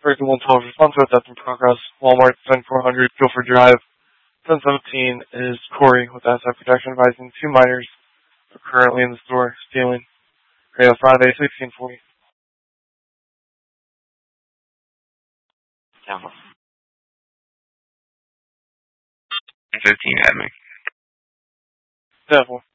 Breaking 112, response to a theft in progress. Walmart, 10400 Guilford Drive. 1017 is Corey with Asset Protection advising 2 minors are currently in the store stealing. Friday, 1640. Yeah. 15 at me. Devil.